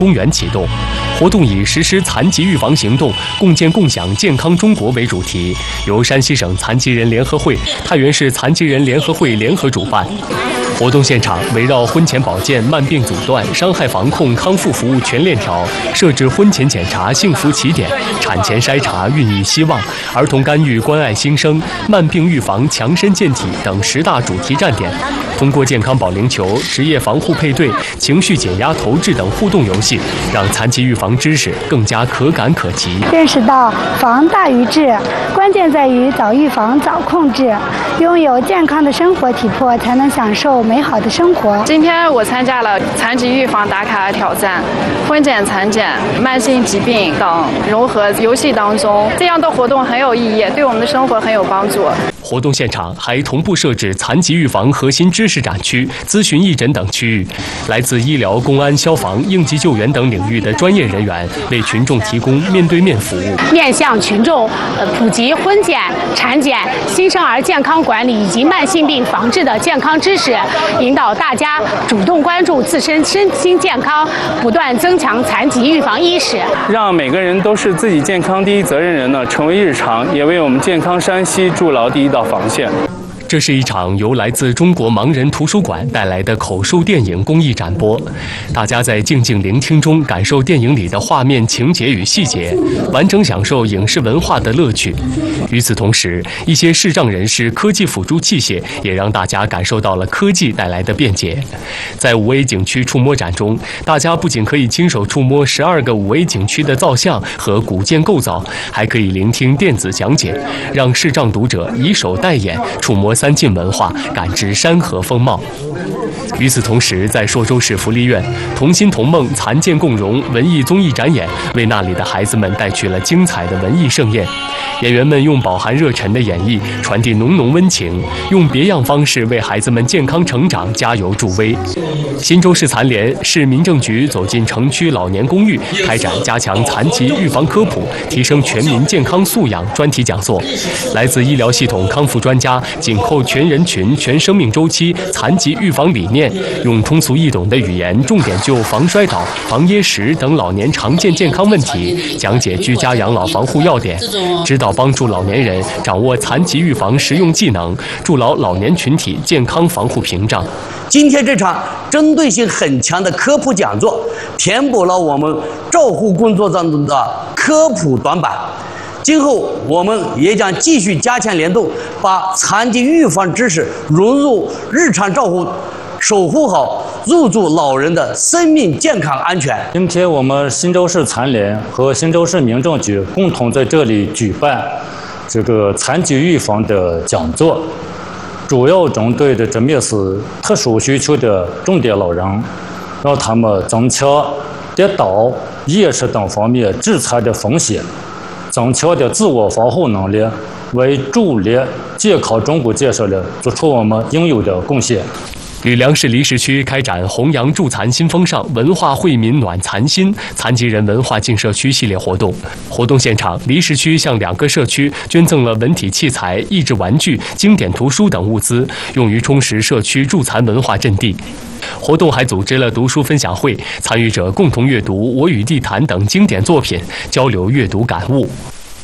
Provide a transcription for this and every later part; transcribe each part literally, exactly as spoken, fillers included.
公园启动。活动以实施残疾预防行动，共建共享健康中国为主题，由山西省残疾人联合会、太原市残疾人联合会联合主办。活动现场围绕婚前保健、慢病阻断、伤害防控、康复服务全链条，设置婚前检查幸福起点、产前筛查孕育希望、儿童干预关爱新生、慢病预防强身健体等十大主题站点。通过健康保龄球、职业防护配对、情绪减压投掷等互动游戏，让残疾预防知识更加可感可及。 认识到防大于治，关键在于早预防、早控制。拥有健康的生活体魄，才能享受美好的生活。 今天我参加了残疾预防打卡挑战，婚检、产检、慢性疾病等融合游戏当中，这样的活动很有意义，对我们的生活很有帮助。 活动现场还同步设置残疾预防核心知识展区、咨询义诊等区域，来自医疗、公安、消防、应急救援等领域的专业人员为群众提供面对面服务， 面向群众呃普及婚检、产检、新生儿健康管理以及慢性病防治的健康知识，引导大家主动关注自身身心健康，不断增强残疾预防意识， 让每个人都是自己健康第一责任人呢，成为日常，也为我们健康山西筑牢第一道防线。 这是一场由来自中国盲人图书馆带来的口述电影公益展播，大家在静静聆听中感受电影里的画面、情节与细节，完整享受影视文化的乐趣。与此同时，一些视障人士科技辅助器械也让大家感受到了科技带来的便捷。在五 A 景区触摸展中，大家不仅可以亲手触摸十二个五 A 景区的造像和古建构造，还可以聆听电子讲解，让视障读者以手代眼，触摸三晋文化，感知山河风貌。与此同时，在朔州市福利院，同心同梦残健共融文艺综艺展演为那里的孩子们带去了精彩的文艺盛宴。演员们用饱含热忱的演绎传递浓浓温情，用别样方式为孩子们健康成长加油助威。忻州市残联、市民政局走进城区老年公寓，开展加强残疾预防科普、提升全民健康素养专题讲座。来自医疗系统康复专家紧扣全人群、全生命周期残疾预防理念，用通俗易懂的语言，重点就防摔倒、防噎食等老年常见健康问题，讲解居家养老防护要点，指导帮助老年人掌握残疾预防实用技能，筑牢老年群体健康防护屏障。 今天这场针对性很强的科普讲座，填补了我们照护工作当中的科普短板。今后我们也将继续加强联动，把残疾预防知识融入日常照护，守护好入住老人的生命健康安全。 今天我们忻州市残联和忻州市民政局共同在这里举办这个残疾预防的讲座，主要针对的这面是特殊需求的重点老人，让他们增强跌倒、噎食等方面致残的风险，增强的自我防护能力，为助力健康中国建设的做出我们应有的贡献。 吕梁市离石区开展弘扬助残新风尚、文化惠民暖残心残疾人文化进社区系列活动。活动现场，离石区向两个社区捐赠了文体器材、益智玩具、经典图书等物资，用于充实社区助残文化阵地。活动还组织了读书分享会，参与者共同阅读《我与地坛》等经典作品，交流阅读感悟。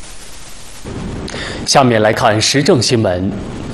下面来看时政新闻。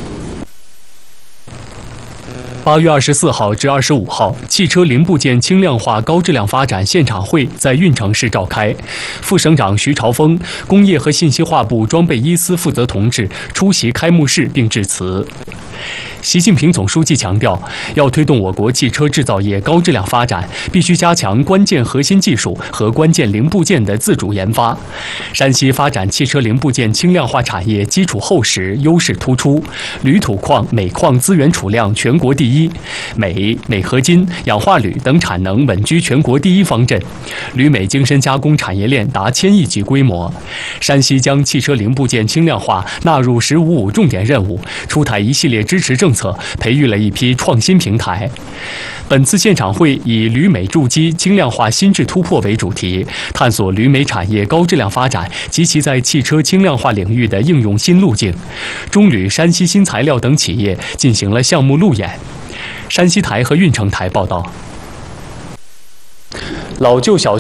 八月二十四号至二十五号，汽车零部件轻量化高质量发展现场会在运城市召开。副省长徐朝峰、工业和信息化部装备一司负责同志出席开幕式并致辞。习近平总书记强调，要推动我国汽车制造业高质量发展，必须加强关键核心技术和关键零部件的自主研发。山西发展汽车零部件轻量化产业基础厚实，优势突出，铝土矿、镁矿资源储量全国第一，镁、镁合金、氧化铝等产能稳居全国第一方阵，铝镁精深加工产业链达千亿级规模。山西将汽车零部件轻量化纳入“十五五”重点任务，出台一系列支持政策，培育了一批创新平台。本次现场会以铝镁铸机轻量化新质突破为主题，探索铝镁产业高质量发展及其在汽车轻量化领域的应用新路径。中铝、山西新材料等企业进行了项目路演。山西台和运城台报道。老旧小区